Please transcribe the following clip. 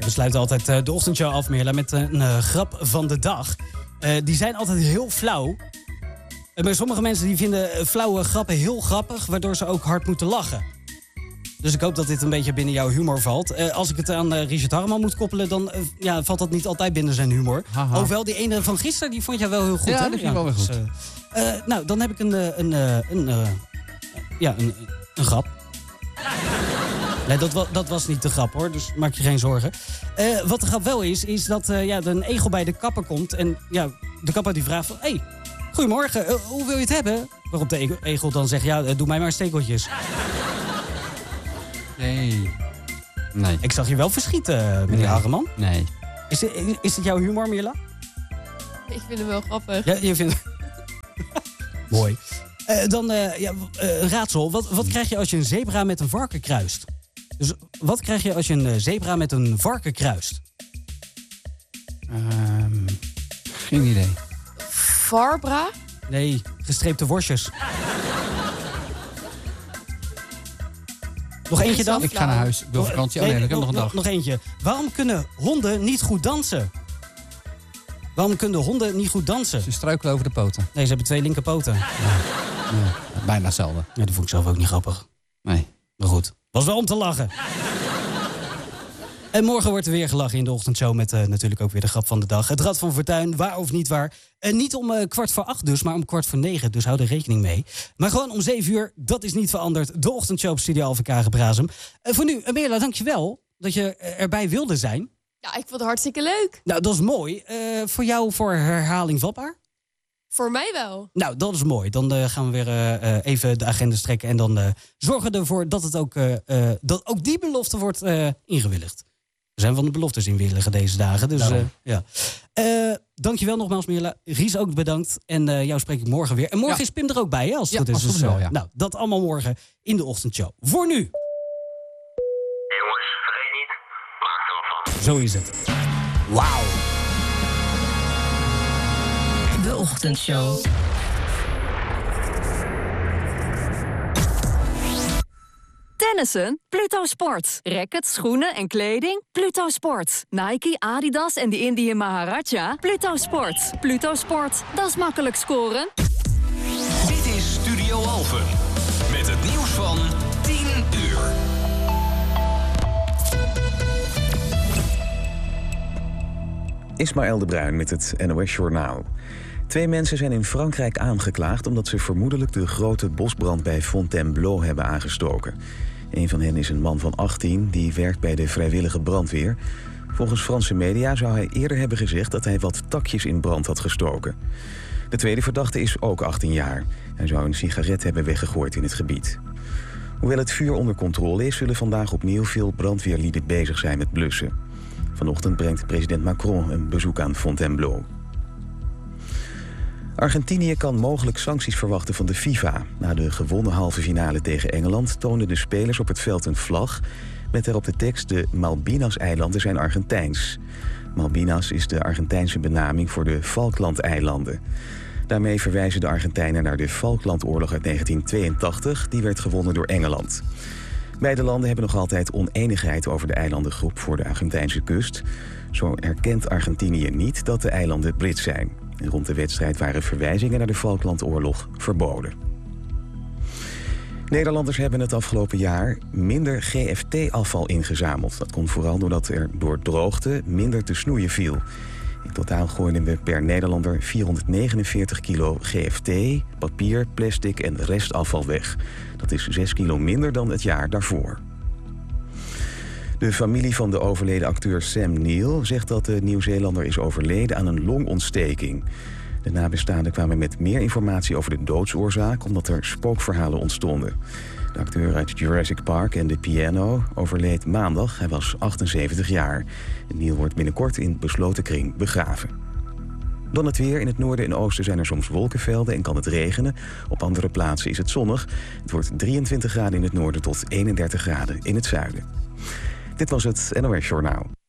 We sluiten altijd de ochtendshow af, Mirla, met een grap van de dag. Die zijn altijd heel flauw. Maar sommige mensen die vinden flauwe grappen heel grappig, waardoor ze ook hard moeten lachen. Dus ik hoop dat dit een beetje binnen jouw humor valt. Als ik het aan Richard Harman moet koppelen, dan valt dat niet altijd binnen zijn humor. Haha. Hoewel, die ene van gisteren, die vond jij wel heel goed. Ja, hè? die ging wel weer goed. Nou, dan heb ik een grap. Nee, dat was niet de grap, hoor. Dus maak je geen zorgen. Wat de grap wel is dat er een egel bij de kapper komt. En de kapper die vraagt van... Hey, goedemorgen, hoe wil je het hebben? Waarop de egel dan zegt... doe mij maar stekeltjes. Nee. Ik zag je wel verschieten, meneer Harreman. Nee. Is het jouw humor, Mirla? Ik vind hem wel grappig. Ja, je vindt... Mooi. Dan een raadsel. Wat krijg je als je een zebra met een varken kruist? Dus wat krijg je als je een zebra met een varken kruist? Geen idee. Barbara? Nee, gestreepte worstjes. Nog eentje dan? Ik ga naar huis. Ik wil vakantie. Oh nee, ik heb nog een dag. Nog eentje. Waarom kunnen honden niet goed dansen? Waarom kunnen honden niet goed dansen? Ze struikelen over de poten. Nee, ze hebben 2 linkerpoten. Ja, bijna hetzelfde. Ja, die vond ik zelf ook niet grappig. Nee. Maar goed, was wel om te lachen. En morgen wordt er weer gelachen in de ochtendshow met natuurlijk ook weer de grap van de dag. Het Rad van Fortuin, waar of niet waar. Niet om 7:15 dus, maar om 8:45. Dus hou er rekening mee. Maar gewoon om 7 uur, dat is niet veranderd. De ochtendshow op Studio Alphen Kagenbrazem. Voor nu, Mirla, dankjewel dat je erbij wilde zijn. Ja, ik vond het hartstikke leuk. Nou, dat is mooi. Voor jou voor herhaling vatbaar? Voor mij wel. Nou, dat is mooi. Dan gaan we weer even de agenda strekken. En dan zorgen we ervoor dat het dat ook die belofte wordt ingewilligd. We zijn van de beloftes inwilligen deze dagen. Dus ja. Dankjewel nogmaals, Mirla. Ries ook bedankt. En jou spreek ik morgen weer. En morgen is Pim er ook bij, hè, als het goed is. Als het wel, ja. Nou, dat allemaal morgen in de ochtendshow. Voor nu. Jongens, vergeet niet, maak er wat van. Zo is het. Wauw. De ochtendshow. Tennissen? Pluto Sport. Rackets, schoenen en kleding? Pluto Sport. Nike, Adidas en de Indian Maharaja? Pluto Sport. Pluto Sport. Dat is makkelijk scoren. Dit is Studio Alphen. Met het nieuws van 10 uur. Ismaël de Bruin met het NOS-journaal. 2 mensen zijn in Frankrijk aangeklaagd omdat ze vermoedelijk de grote bosbrand bij Fontainebleau hebben aangestoken. Een van hen is een man van 18 die werkt bij de vrijwillige brandweer. Volgens Franse media zou hij eerder hebben gezegd dat hij wat takjes in brand had gestoken. De tweede verdachte is ook 18 jaar. Hij zou een sigaret hebben weggegooid in het gebied. Hoewel het vuur onder controle is, zullen vandaag opnieuw veel brandweerlieden bezig zijn met blussen. Vanochtend brengt president Macron een bezoek aan Fontainebleau. Argentinië kan mogelijk sancties verwachten van de FIFA. Na de gewonnen halve finale tegen Engeland toonden de spelers op het veld een vlag met daarop de tekst: de Malvinas-eilanden zijn Argentijns. Malvinas is de Argentijnse benaming voor de Falklandeilanden. Daarmee verwijzen de Argentijnen naar de Falklandoorlog uit 1982. Die werd gewonnen door Engeland. Beide landen hebben nog altijd oneenigheid over de eilandengroep voor de Argentijnse kust. Zo erkent Argentinië niet dat de eilanden Brits zijn. En rond de wedstrijd waren verwijzingen naar de Falklandoorlog verboden. Nederlanders hebben het afgelopen jaar minder GFT-afval ingezameld. Dat komt vooral doordat er door droogte minder te snoeien viel. In totaal gooiden we per Nederlander 449 kilo GFT, papier, plastic en restafval weg. Dat is 6 kilo minder dan het jaar daarvoor. De familie van de overleden acteur Sam Neill zegt dat de Nieuw-Zeelander is overleden aan een longontsteking. De nabestaanden kwamen met meer informatie over de doodsoorzaak omdat er spookverhalen ontstonden. De acteur uit Jurassic Park en The Piano overleed maandag. Hij was 78 jaar. Neill wordt binnenkort in besloten kring begraven. Dan het weer. In het noorden en oosten zijn er soms wolkenvelden en kan het regenen. Op andere plaatsen is het zonnig. Het wordt 23 graden in het noorden tot 31 graden in het zuiden. Dit was het NOS Journaal.